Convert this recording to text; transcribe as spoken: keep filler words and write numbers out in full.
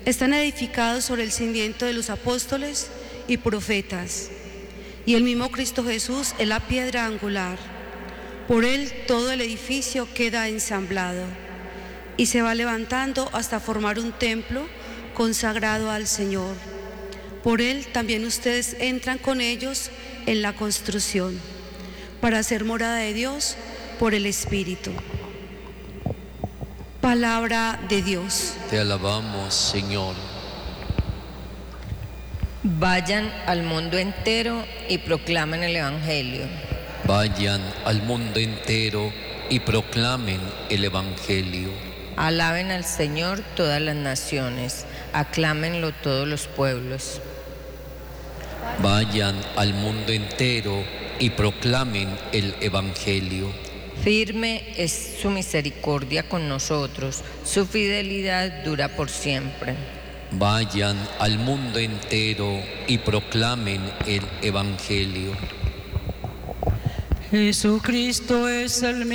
Están edificados sobre el cimiento de los apóstoles y profetas, y el mismo Cristo Jesús es la piedra angular. Por él todo el edificio queda ensamblado y se va levantando hasta formar un templo consagrado al Señor. Por él también ustedes entran con ellos en la construcción, para ser morada de Dios por el Espíritu. Palabra de Dios. Te alabamos, Señor. Vayan al mundo entero y proclamen el Evangelio. Vayan al mundo entero y proclamen el Evangelio. Alaben al Señor todas las naciones, aclámenlo todos los pueblos. Vayan al mundo entero y proclamen el Evangelio. Firme es su misericordia con nosotros, su fidelidad dura por siempre. Vayan al mundo entero y proclamen el Evangelio. Jesucristo es el